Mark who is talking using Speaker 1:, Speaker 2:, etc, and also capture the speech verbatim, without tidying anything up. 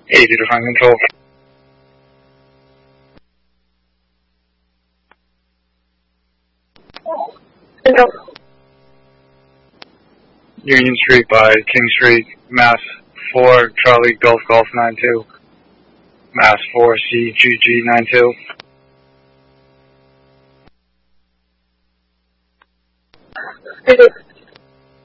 Speaker 1: eighty to front control.
Speaker 2: Control.
Speaker 1: Union Street by King Street, Mass four, Charlie Golf Golf nine two, Mass four, C G G nine two.
Speaker 2: Control.